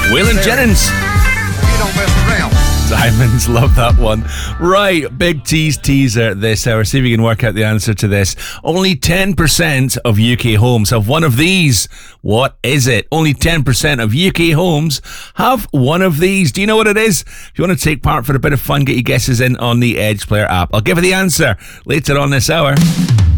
Waylon Jennings. You don't mess around. Diamonds, love that one. Right, big teaser this hour. See if you can work out the answer to this. Only 10% of UK homes have one of these. What is it? Only 10% of UK homes have one of these. Do you know what it is? If you want to take part for a bit of fun, get your guesses in on the Edge Player app. I'll give you the answer later on this hour.